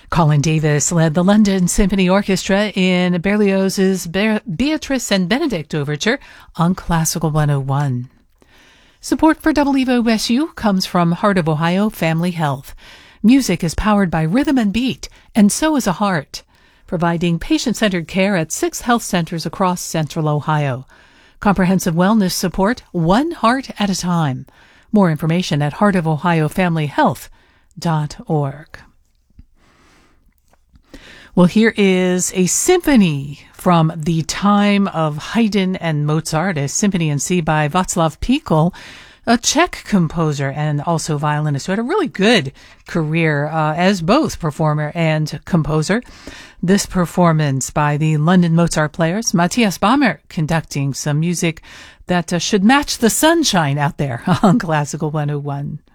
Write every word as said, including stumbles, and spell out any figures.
Colin Davis led the London Symphony Orchestra in Berlioz's Be- Beatrice and Benedict Overture on Classical one oh one. Support for W O S U comes from Heart of Ohio Family Health. Music is powered by rhythm and beat, and so is a heart. Providing patient-centered care at six health centers across central Ohio. Comprehensive wellness support, one heart at a time. More information at heart of ohio family health dot org. Well, here is a symphony from the time of Haydn and Mozart, a symphony in C by Václav Pikl, a Czech composer and also violinist who had a really good career uh, as both performer and composer. This performance by the London Mozart Players, Matthias Bamert conducting some music that uh, should match the sunshine out there on Classical one oh one.